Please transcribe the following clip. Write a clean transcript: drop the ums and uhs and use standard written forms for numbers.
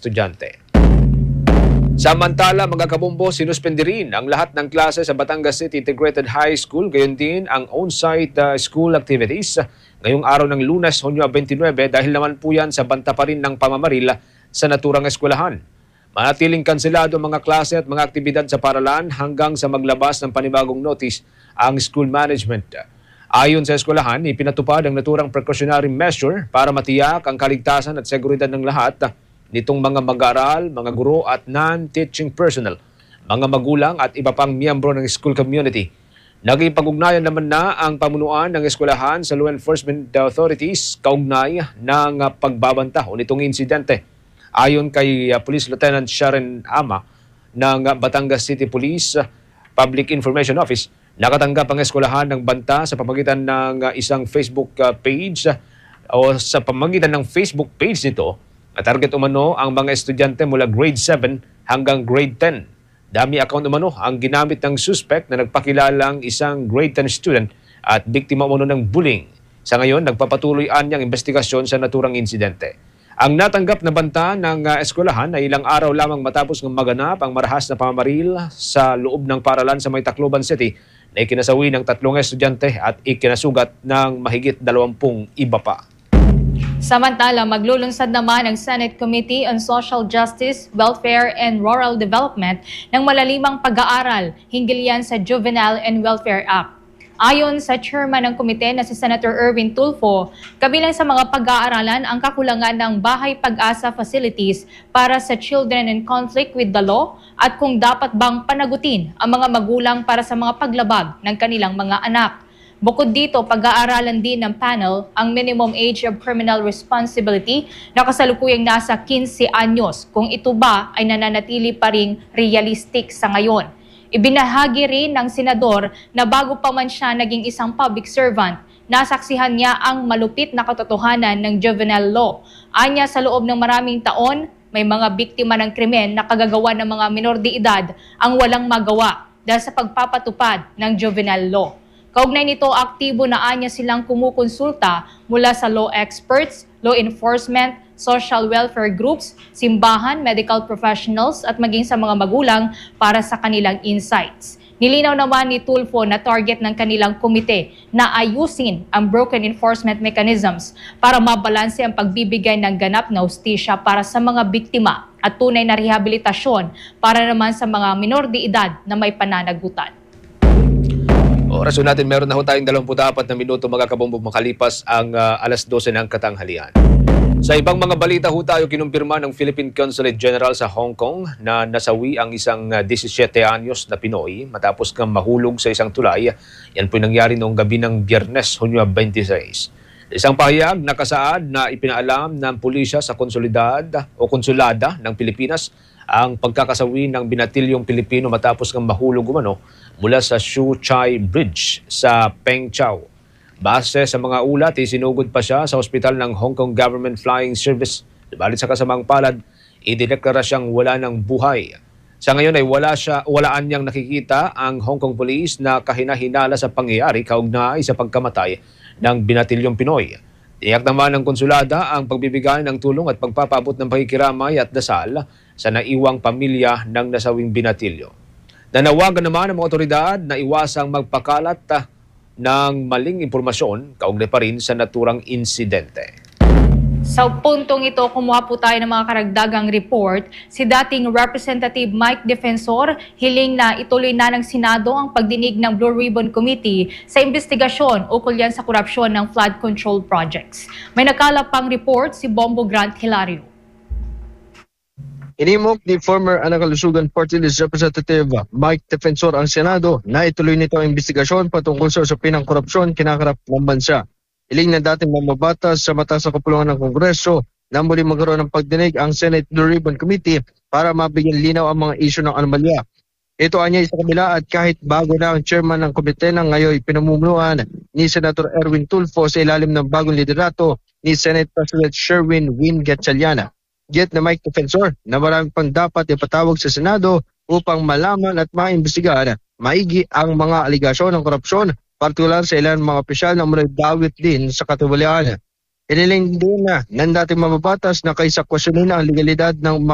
estudyante. Samantala, mga kabombo, sinuspende rin ang lahat ng klase sa Batangas City Integrated High School, gayon din ang on-site school activities ngayong araw ng Lunes, Hunyo 29 dahil naman po yan sa banta pa rin ng pamamaril sa naturang eskwelahan. Manatiling kanselado ang mga klase at mga aktibidad sa paralan hanggang sa maglabas ng panibagong notice ang school management. Ayon sa eskwelahan, ipinatupad ang naturang precautionary measure para matiyak ang kaligtasan at seguridad ng lahat nitong mga mag-aaral, mga guro at non-teaching personnel, mga magulang at iba pang miyembro ng school community. Naging-pag-ugnayan naman na ang pamunuan ng eskwelahan sa law enforcement authorities kaugnay ng pagbabanta o nitong insidente. Ayon kay Police Lieutenant Sharon Ama ng Batangas City Police Public Information Office, nakatanggap ang eskwelahan ng banta sa pamamagitan ng isang Facebook page o sa pamamagitan ng Facebook page nito. Target umano ang mga estudyante mula grade 7 hanggang grade 10. Dami account umano ang ginamit ng suspect na nagpakilalang isang grade 10 student at biktima umano ng bullying. Sa ngayon, nagpapatuloy anyang investigasyon sa naturang insidente. Ang natanggap na banta ng eskwelahan ay ilang araw lamang matapos ng maganap ang marahas na pamamaril sa loob ng paralan sa may Tacloban City na ikinasawi ng 3 estudyante at ikinasugat ng mahigit 20 iba pa. Samantala, maglulunsad naman ang Senate Committee on Social Justice, Welfare and Rural Development ng malalimang pag-aaral hinggil yan sa Juvenile and Welfare Act. Ayon sa chairman ng komite na si Senator Erwin Tulfo, kabilang sa mga pag-aaralan ang kakulangan ng bahay pag-asa facilities para sa children in conflict with the law at kung dapat bang panagutin ang mga magulang para sa mga paglabag ng kanilang mga anak. Bukod dito, pag-aaralan din ng panel ang minimum age of criminal responsibility na kasalukuyang nasa 15 anyos kung ito ba ay nananatili pa ring realistic sa ngayon. Ibinahagi rin ng senador na bago pa man siya naging isang public servant, nasaksihan niya ang malupit na katotohanan ng juvenile law. Anya sa loob ng maraming taon, may mga biktima ng krimen na kagagawa ng mga minor de edad ang walang magawa dahil sa pagpapatupad ng juvenile law. Kaugnay nito, aktibo na anya silang kumukonsulta mula sa law experts, law enforcement, social welfare groups, simbahan, medical professionals at maging sa mga magulang para sa kanilang insights. Nilinaw naman ni Tulfo na target ng kanilang komite na ayusin ang broken enforcement mechanisms para mabalanse ang pagbibigay ng ganap na hustisya para sa mga biktima at tunay na rehabilitasyon para naman sa mga minor de edad na may pananagutan. Oras natin, meron na ho tayong 24 na minuto mga kabombo makalipas ang alas 12 ng katanghalian. Sa ibang mga balita ho tayo, kinumpirma ng Philippine Consulate General sa Hong Kong na nasawi ang isang 17 anyos na Pinoy matapos kang mahulog sa isang tulay. Yan po nangyari noong gabi ng Biyernes, Hunyo 26. Isang pahayag nakasaad na ipinaalam ng pulisya sa konsulada ng Pilipinas ang pagkakasawi ng binatilyong Pilipino matapos ng mahulog umano mula sa Shu Chai Bridge sa Peng Chau. Base sa mga ulat, isinugod pa siya sa ospital ng Hong Kong Government Flying Service. Subalit sa kasamang palad, idineklara siyang wala ng buhay. Sa ngayon ay walaan niyang nakikita ang Hong Kong Police na kahinahinala sa pangyayari kaugnay sa pagkamatay ng binatilyong Pinoy. Tiyak naman ng konsulada ang pagbibigay ng tulong at pagpapaabot ng pakikiramay at dasal sa naiwang pamilya ng nasawing binatilyo. Nanawagan naman ang mga otoridad na iwasang magpakalat ng maling impormasyon kaugnay pa rin sa naturang insidente. Sa puntong ito, kumuha po tayo ng mga karagdagang report. Si dating Representative Mike Defensor, hiling na ituloy na ng Senado ang pagdinig ng Blue Ribbon Committee sa investigasyon ukol yan sa korupsyon ng flood control projects. May nakalap pang report si Bombo Grant Hilario. Inimok ni former Anakalusugan Party List Representative Mike Defensor ang Senado na ituloy nito ang investigasyon patungkol sa usapinang korupsyon kinakarap ng bansa. Iling na dating mamabatas sa mataas na kapulungan ng Kongreso na muli magkaroon ng pagdinig ang Senate Blue Ribbon Committee para mabigyan linaw ang mga isyu ng anomalya. Ito anya sa kabila at kahit bago na ang chairman ng komite na ngayon pinamumunuan ni Senator Erwin Tulfo sa ilalim ng bagong liderato ni Senate President Sherwin Win Gatchalian. Git na Mike Defensor na marami pang dapat ipatawag sa Senado upang malaman at maimbestigahan maigi ang mga aligasyon ng korupsyon, partikular sa ilang mga opisyal na dawit din sa katiwalian. Iniling din na ng dating mamabatas na kaysa kwestiyonin ang legalidad ng